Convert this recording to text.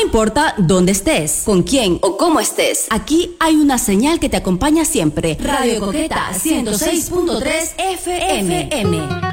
importa dónde estés, con quién o cómo estés, aquí hay una señal que te acompaña siempre. Radio Coqueta 106.3 FM.